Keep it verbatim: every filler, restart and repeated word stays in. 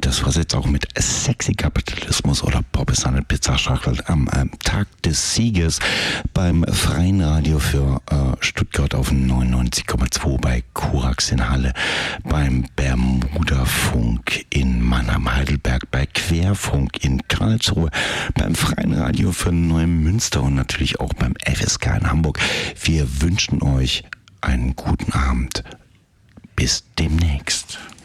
das war's jetzt auch mit Sexy Kapitalismus oder Poppeshandel Pizzaschachtel am ähm, Tag des Sieges beim Freien Radio für äh, Stuttgart auf neunundneunzig Komma zwei, bei Korax in Halle, beim Bermuda-Funk in Mannheim, Heidelberg, bei Querfunk in Karlsruhe, beim Freien Radio für Neumünster und natürlich auch beim F S K in Hamburg. Wir wünschen euch einen guten Abend. Bis demnächst.